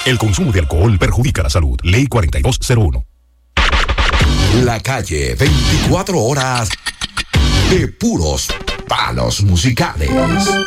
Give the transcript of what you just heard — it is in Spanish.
El consumo de alcohol perjudica la salud. Ley 4201. La calle, 24 horas de puros palos musicales.